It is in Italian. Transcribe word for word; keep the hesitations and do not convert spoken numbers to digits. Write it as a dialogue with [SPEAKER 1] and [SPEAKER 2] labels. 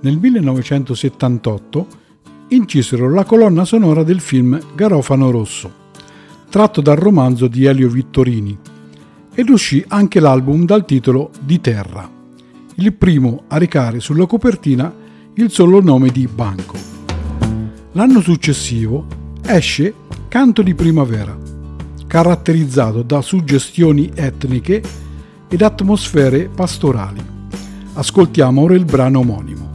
[SPEAKER 1] nel millenovecentosettantotto incisero la colonna sonora del film Garofano Rosso, tratto dal romanzo di Elio Vittorini, ed uscì anche l'album dal titolo Di Terra, il primo a recare sulla copertina il solo nome di Banco. L'anno successivo esce Canto di primavera, caratterizzato da suggestioni etniche ed atmosfere pastorali. Ascoltiamo ora il brano omonimo.